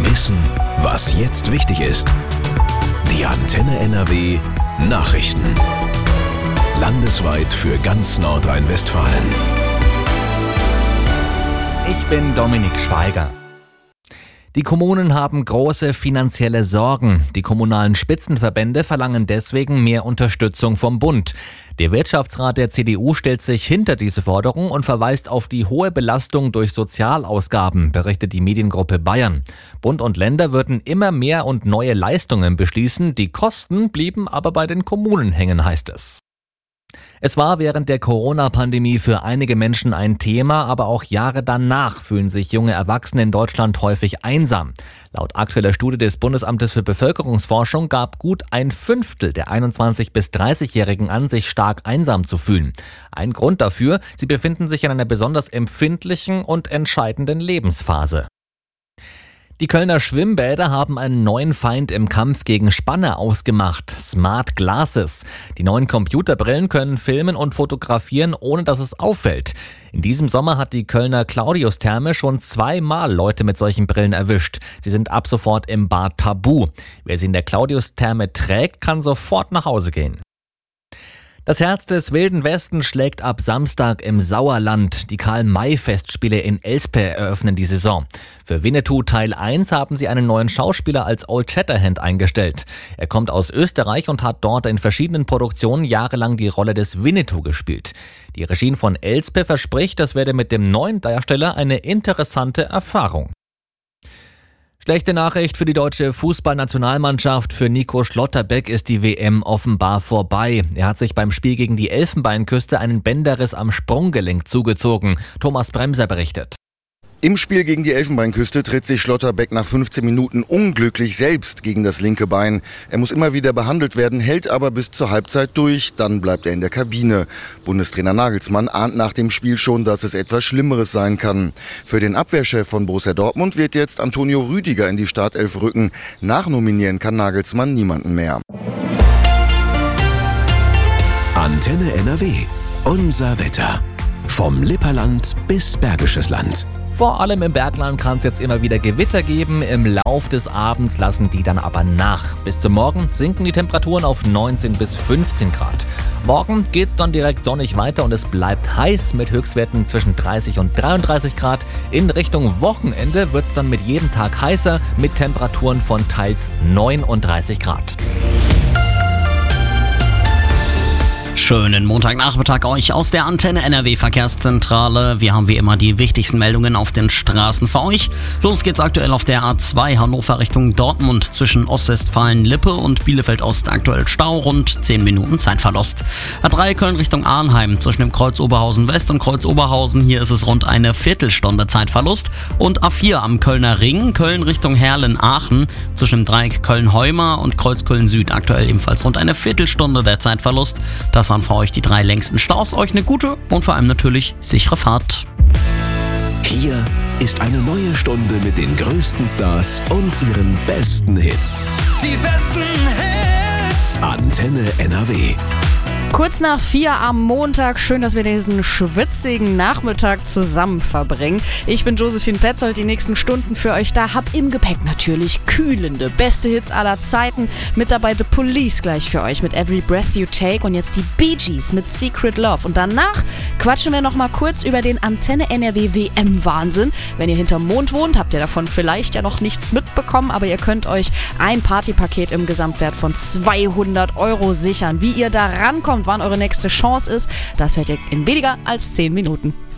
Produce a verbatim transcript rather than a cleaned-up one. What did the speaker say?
Wissen, was jetzt wichtig ist. Die Antenne N R W Nachrichten. Landesweit für ganz Nordrhein-Westfalen. Ich bin Dominik Schweiger. Die Kommunen haben große finanzielle Sorgen. Die kommunalen Spitzenverbände verlangen deswegen mehr Unterstützung vom Bund. Der Wirtschaftsrat der C D U stellt sich hinter diese Forderung und verweist auf die hohe Belastung durch Sozialausgaben, berichtet die Mediengruppe Bayern. Bund und Länder würden immer mehr und neue Leistungen beschließen. Die Kosten blieben aber bei den Kommunen hängen, heißt es. Es war während der Corona-Pandemie für einige Menschen ein Thema, aber auch Jahre danach fühlen sich junge Erwachsene in Deutschland häufig einsam. Laut aktueller Studie des Bundesamtes für Bevölkerungsforschung gab gut ein Fünftel der einundzwanzig- bis dreißigjährigen an, sich stark einsam zu fühlen. Ein Grund dafür: sie befinden sich in einer besonders empfindlichen und entscheidenden Lebensphase. Die Kölner Schwimmbäder haben einen neuen Feind im Kampf gegen Spanner ausgemacht: Smart Glasses. Die neuen Computerbrillen können filmen und fotografieren, ohne dass es auffällt. In diesem Sommer hat die Kölner Claudius-Therme schon zweimal Leute mit solchen Brillen erwischt. Sie sind ab sofort im Bad tabu. Wer sie in der Claudius-Therme trägt, kann sofort nach Hause gehen. Das Herz des Wilden Westens schlägt ab Samstag im Sauerland. Die Karl-May-Festspiele in Elspe eröffnen die Saison. Für Winnetou Teil eins haben sie einen neuen Schauspieler als Old Shatterhand eingestellt. Er kommt aus Österreich und hat dort in verschiedenen Produktionen jahrelang die Rolle des Winnetou gespielt. Die Regie von Elspe verspricht, das werde mit dem neuen Darsteller eine interessante Erfahrung. Schlechte Nachricht für die deutsche Fußballnationalmannschaft. Für Nico Schlotterbeck ist die W M offenbar vorbei. Er hat sich beim Spiel gegen die Elfenbeinküste einen Bänderriss am Sprunggelenk zugezogen. Thomas Bremser berichtet. Im Spiel gegen die Elfenbeinküste tritt sich Schlotterbeck nach fünfzehn Minuten unglücklich selbst gegen das linke Bein. Er muss immer wieder behandelt werden, hält aber bis zur Halbzeit durch. Dann bleibt er in der Kabine. Bundestrainer Nagelsmann ahnt nach dem Spiel schon, dass es etwas Schlimmeres sein kann. Für den Abwehrchef von Borussia Dortmund wird jetzt Antonio Rüdiger in die Startelf rücken. Nachnominieren kann Nagelsmann niemanden mehr. Antenne N R W. Unser Wetter. Vom Lipperland bis Bergisches Land. Vor allem im Bergland kann es jetzt immer wieder Gewitter geben. Im Lauf des Abends lassen die dann aber nach. Bis zum Morgen sinken die Temperaturen auf neunzehn bis fünfzehn Grad. Morgen geht's dann direkt sonnig weiter und es bleibt heiß mit Höchstwerten zwischen dreißig und dreiunddreißig Grad. In Richtung Wochenende wird's dann mit jedem Tag heißer mit Temperaturen von teils neununddreißig Grad. Schönen Montagnachmittag euch aus der Antenne N R W Verkehrszentrale. Wir haben wie immer die wichtigsten Meldungen auf den Straßen für euch. Los geht's aktuell auf der A zwei Hannover Richtung Dortmund zwischen Ostwestfalen-Lippe und Bielefeld-Ost. Aktuell Stau, rund zehn Minuten Zeitverlust. A drei Köln Richtung Arnheim zwischen dem Kreuz Oberhausen West und Kreuz Oberhausen. Hier ist es rund eine Viertelstunde Zeitverlust. Und A vier am Kölner Ring, Köln Richtung Herlen-Aachen zwischen dem Dreieck Köln-Heuma und Kreuz Köln-Süd. Aktuell ebenfalls rund eine Viertelstunde der Zeitverlust. Das waren für euch die drei längsten Staus. Euch eine gute und vor allem natürlich sichere Fahrt. Hier ist eine neue Stunde mit den größten Stars und ihren besten Hits. Die besten Hits. Antenne N R W. Kurz nach vier am Montag. Schön, dass wir diesen schwitzigen Nachmittag zusammen verbringen. Ich bin Josephine Petzold, die nächsten Stunden für euch da. Hab im Gepäck natürlich kühlende, beste Hits aller Zeiten. Mit dabei The Police gleich für euch mit Every Breath You Take und jetzt die Bee Gees mit Secret Love. Und danach quatschen wir noch mal kurz über den Antenne N R W W M-Wahnsinn. Wenn ihr hinterm Mond wohnt, habt ihr davon vielleicht ja noch nichts mitbekommen, aber ihr könnt euch ein Partypaket im Gesamtwert von zweihundert Euro sichern. Wie ihr da rankommt, wann eure nächste Chance ist, das hört ihr in weniger als zehn Minuten.